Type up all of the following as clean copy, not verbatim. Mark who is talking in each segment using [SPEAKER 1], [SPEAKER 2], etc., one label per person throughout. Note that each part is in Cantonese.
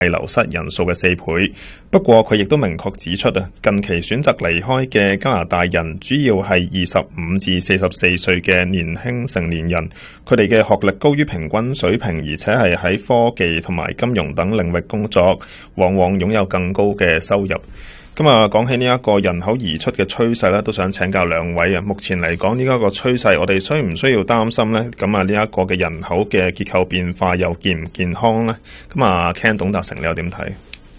[SPEAKER 1] 流失人數嘅4倍。不過佢亦都明確指出近期選擇離開嘅加拿大人主要係25至44歲嘅年輕成年人，佢哋嘅學歷高於平均水平，而且係喺科技同埋金融等領域工作，往往擁有更高嘅收入。咁講起呢一個人口移出嘅趨勢咧，都想請教兩位啊。目前嚟講呢一個趨勢，我哋需唔需要擔心呢？咁呢一個嘅人口嘅結構變化又健唔健康呢？咁Ken 董達成你又點睇？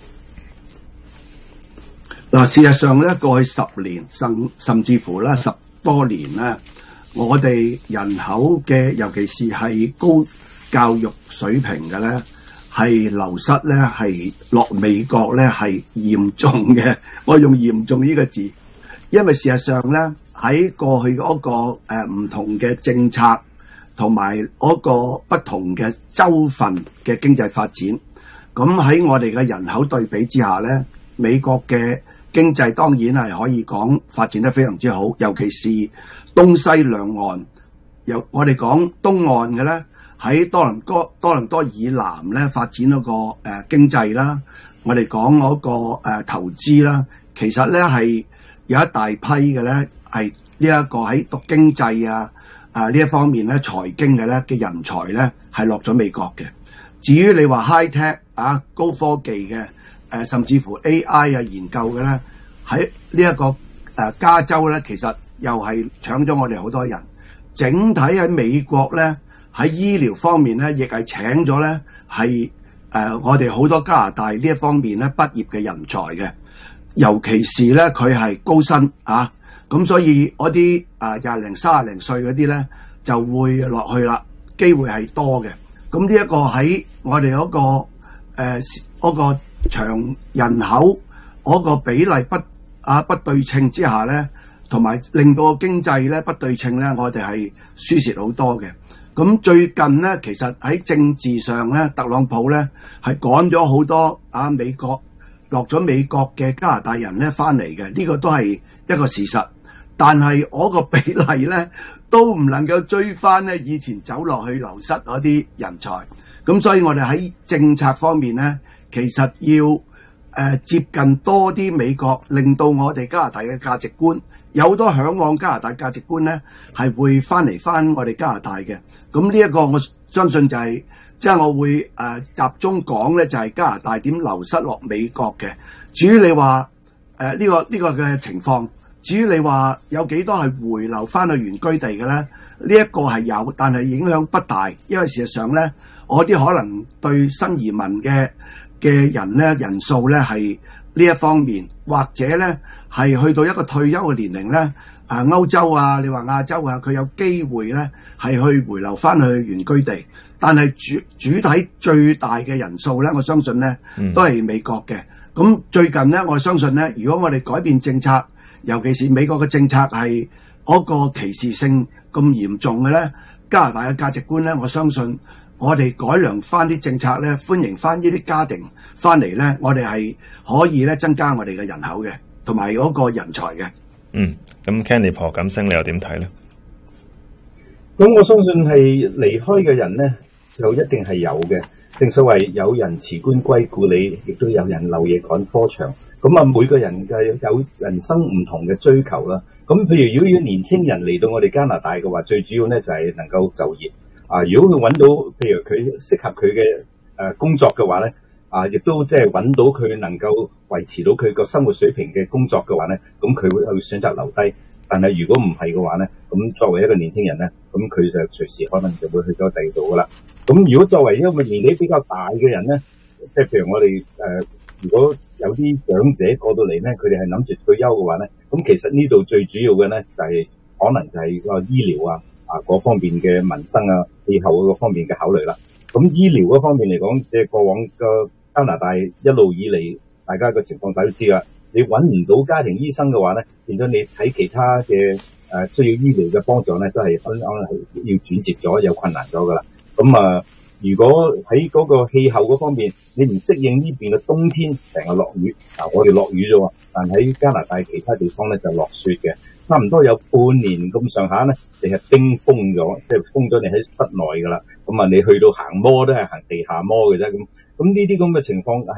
[SPEAKER 2] 嗱，事實上咧，過去10年甚至乎咧10多年咧，我哋人口嘅，尤其是係高教育水平嘅咧，係流失咧，係落美國咧係嚴重嘅。我用嚴重呢個字，因為事實上咧喺過去嗰個唔同嘅政策同埋嗰個不同嘅州份嘅經濟發展，咁喺我哋嘅人口對比之下咧，美國嘅經濟當然係可以講發展得非常之好，尤其是東西兩岸。我哋講東岸嘅咧，喺多倫多以南咧發展嗰個經濟啦，我哋講嗰個投資啦，其實咧係有一大批嘅咧係呢一個喺讀經濟呢一方面咧財經嘅咧嘅人才咧係落咗美國嘅。至於你話 high tech 高科技嘅甚至乎 AI 研究嘅咧，喺呢一個加州咧，其實又係搶咗我哋好多人。整體喺美國咧，喺醫療方面咧，亦係請咗咧係我哋好多加拿大呢一方面咧畢業嘅人才嘅，尤其是咧佢係高薪咁所以嗰啲20零30零歲嗰啲咧就會落去啦，機會係多嘅。咁呢一個喺我哋嗰個長人口嗰個比例不對稱之下咧，同埋令到個經濟咧不對稱咧，我哋係輸蝕好多嘅。咁最近咧，其實喺政治上咧，特朗普咧係趕咗好多美國落咗美國嘅加拿大人咧翻嚟嘅，呢個都係一個事實。但係嗰個比例咧都唔能夠追翻咧以前走落去流失嗰啲人才。咁所以我哋喺政策方面咧，其實要接近多啲美國，令到我哋加拿大嘅價值觀有好多嚮往加拿大價值觀咧，係會翻我哋加拿大嘅。咁呢一個我相信就係即係我會集中講咧，就係加拿大點流失落美國嘅。至於你話呢個嘅情況，至於你話有幾多係回流翻去原居地嘅咧？呢一個係有，但係影響不大，因為事實上咧，我啲可能對新移民嘅人咧人數咧係呢一方面，或者咧係去到一個退休嘅年齡咧，歐洲你話亞洲佢有機會咧係去回流翻去原居地，但係主體最大嘅人數咧，我相信咧都係美國嘅。咁最近咧，我相信咧，如果我哋改變政策，尤其是美國嘅政策係嗰個歧視性咁嚴重嘅咧，加拿大嘅價值觀咧，我相信我哋改良翻啲政策咧，歡迎翻呢啲家庭翻嚟咧，我哋係可以咧增加我哋嘅人口嘅，同埋嗰個人才嘅。
[SPEAKER 1] 咁 Kenny 何錦星你又點睇咧？
[SPEAKER 3] 咁我相信係離開嘅人咧，就一定係有嘅。正所謂有人辭官歸故里，亦都有人漏夜趕科場。咁每個人嘅有人生唔同嘅追求啦。咁譬如如果要年青人嚟到我哋加拿大嘅話，最主要咧就係能夠就業。如果佢揾到譬如佢適合佢嘅工作嘅話咧，亦都即係揾到佢能夠維持到佢個生活水平嘅工作嘅話咧，咁佢會選擇留低。但係如果唔係嘅話咧，咁作為一個年輕人咧，咁佢就隨時可能就會去咗第二度噶啦。咁如果作為一個年紀比較大嘅人咧，即係譬如我哋如果有啲長者過到嚟咧，佢哋係諗住退休嘅話咧，咁其實呢度最主要嘅咧就係可能就係個醫療嗰方面嘅民生氣候嗰方面嘅考慮啦。咁醫療嗰方面嚟講，即係過往嘅加拿大一路以嚟，大家嘅情況大家都知噶。你揾唔到家庭醫生嘅話咧，變咗你睇其他嘅需要醫療嘅幫助咧，都係可能係要轉接咗，有困難咗噶啦。咁如果喺嗰個氣候嗰方面，你唔適應呢邊嘅冬天成日落雨，我哋落雨啫喎，但喺加拿大其他地方咧就落雪嘅，差唔多有半年咁上下咧，你係冰封咗，即係封咗你喺室內噶啦。咁你去到行摩都係行地下摩嘅啫。咁呢啲咁嘅情況係